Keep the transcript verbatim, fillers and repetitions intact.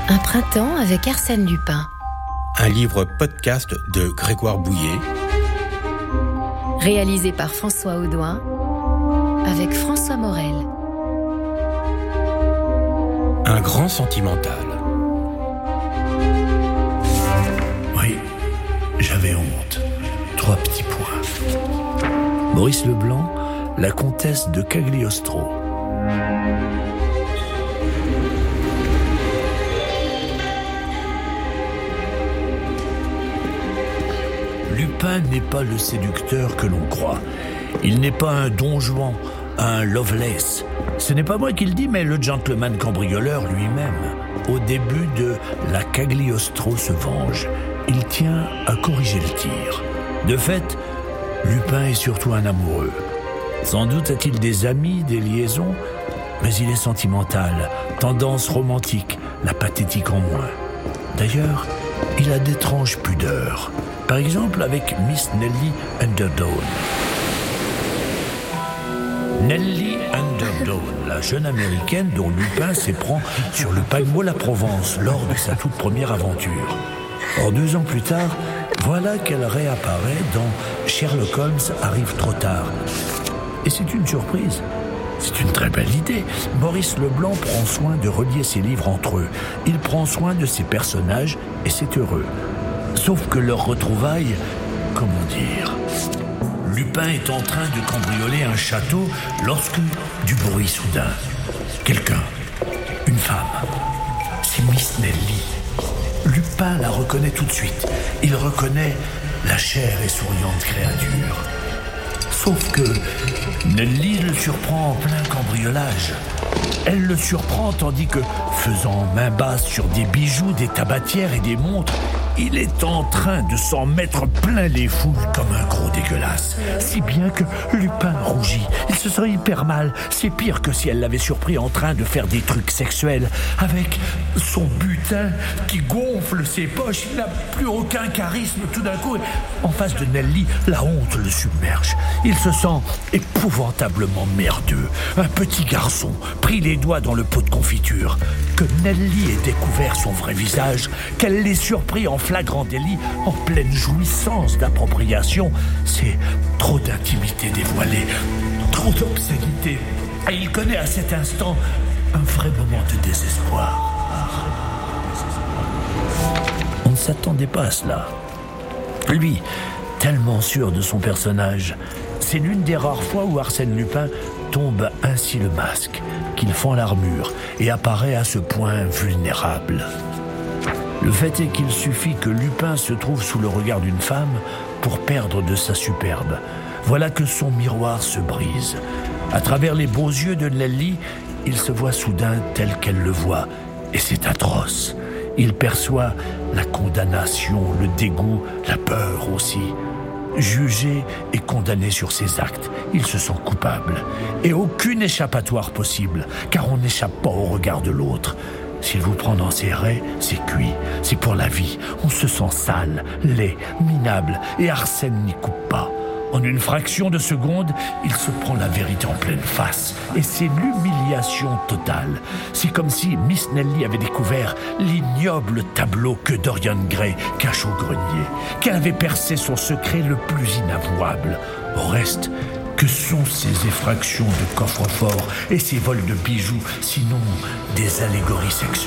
Un printemps avec Arsène Lupin. Un livre podcast de Grégoire Bouillet. Réalisé par François Audouin avec François Morel. Un grand sentimental. Oui, j'avais honte. Trois petits points. Maurice Leblanc, la comtesse de Cagliostro. Lupin n'est pas le séducteur que l'on croit. Il n'est pas un Don Juan, un Lovelace. Ce n'est pas moi qui le dis, mais le gentleman cambrioleur lui-même. Au début de La Cagliostro se venge, il tient à corriger le tir. De fait, Lupin est surtout un amoureux. Sans doute a-t-il des amis, des liaisons, mais il est sentimental, tendance romantique, la pathétique en moins. D'ailleurs, il a d'étranges pudeurs. Par exemple avec Miss Nellie Underdown. Nellie Underdown, la jeune américaine dont Lupin s'éprend sur le paquebot La Provence lors de sa toute première aventure. Or, deux ans plus tard, voilà qu'elle réapparaît dans Sherlock Holmes arrive trop tard. Et c'est une surprise. C'est une très belle idée. Maurice Leblanc prend soin de relier ses livres entre eux. Il prend soin de ses personnages et c'est heureux. Sauf que leur retrouvaille, comment dire, Lupin est en train de cambrioler un château lorsque, du bruit soudain, quelqu'un, une femme, c'est Miss Nellie. Lupin la reconnaît tout de suite. Il reconnaît la chère et souriante créature. Sauf que Nellie le surprend en plein cambriolage. Elle le surprend tandis que, faisant main basse sur des bijoux, des tabatières et des montres, il est en train de s'en mettre plein les foules comme un gros dégueulasse. Si bien que Lupin rougit. Il se sent hyper mal. C'est pire que si elle l'avait surpris en train de faire des trucs sexuels. Avec son butin qui gonfle ses poches, il n'a plus aucun charisme tout d'un coup. En face de Nellie, la honte le submerge. Il se sent épouvantablement merdeux. Un petit garçon pris les doigts dans le pot de confiture. Que Nellie ait découvert son vrai visage, qu'elle l'ait surpris en flagrant délit, en pleine jouissance d'appropriation, c'est trop d'intimité dévoilée, trop d'obscénité. Et il connaît à cet instant un vrai moment de désespoir. On ne s'attendait pas à cela. Lui, tellement sûr de son personnage, c'est l'une des rares fois où Arsène Lupin tombe ainsi le masque, qu'il fend l'armure et apparaît à ce point vulnérable. Le fait est qu'il suffit que Lupin se trouve sous le regard d'une femme pour perdre de sa superbe. Voilà que son miroir se brise. À travers les beaux yeux de Nellie, il se voit soudain tel qu'elle le voit. Et c'est atroce. Il perçoit la condamnation, le dégoût, la peur aussi. Jugé et condamné sur ses actes, il se sent coupable. Et aucune échappatoire possible, car on n'échappe pas au regard de l'autre. S'il vous prend dans ses raies, c'est cuit, c'est pour la vie. On se sent sale, laid, minable, et Arsène n'y coupe pas. En une fraction de seconde, il se prend la vérité en pleine face. Et c'est l'humiliation totale. C'est comme si Miss Nellie avait découvert l'ignoble tableau que Dorian Gray cache au grenier, qu'elle avait percé son secret le plus inavouable. Au reste, que sont ces effractions de coffre-fort et ces vols de bijoux, sinon des allégories sexuelles?